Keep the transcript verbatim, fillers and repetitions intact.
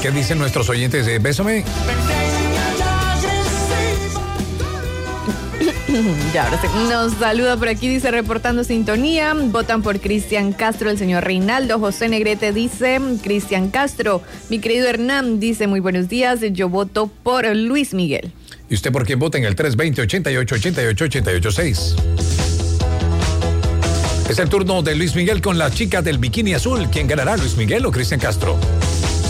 ¿Qué dicen nuestros oyentes? Eh, Bésame. Ya, ahora sí. Nos saluda por aquí, dice reportando sintonía. Votan por Cristian Castro, el señor Reinaldo. José Negrete dice Cristian Castro. Mi querido Hernán dice muy buenos días. Yo voto por Luis Miguel. ¿Y usted por quién vota en el tres veinte, ochenta y ocho, ochenta y ocho, ochenta y ocho seis? Es el turno de Luis Miguel con la chica del bikini azul. ¿Quién ganará, Luis Miguel o Cristian Castro?